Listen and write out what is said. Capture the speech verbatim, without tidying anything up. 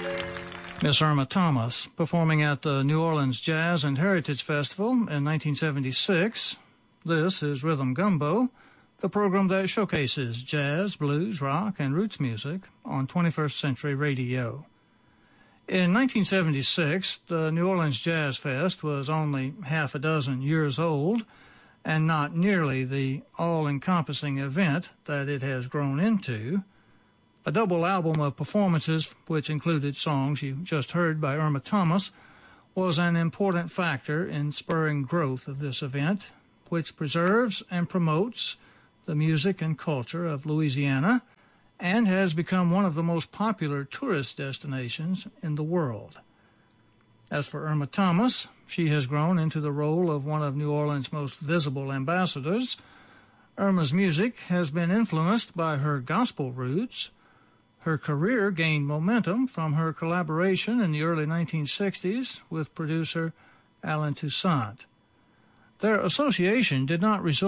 Miss Irma Thomas, performing at the New Orleans Jazz and Heritage Festival in nineteen seventy-six. This is Rhythm Gumbo, the program that showcases jazz, blues, rock, and roots music on twenty-first century radio. In nineteen seventy-six, the New Orleans Jazz Fest was only half a dozen years old and not nearly the all-encompassing event that it has grown into. A double album of performances, which included songs you just heard by Irma Thomas, was an important factor in spurring growth of this event, which preserves and promotes the music and culture of Louisiana and has become one of the most popular tourist destinations in the world. As for Irma Thomas, she has grown into the role of one of New Orleans' most visible ambassadors. Irma's music has been influenced by her gospel roots. Her career gained momentum from her collaboration in the early nineteen sixties with producer Allen Toussaint. Their association did not result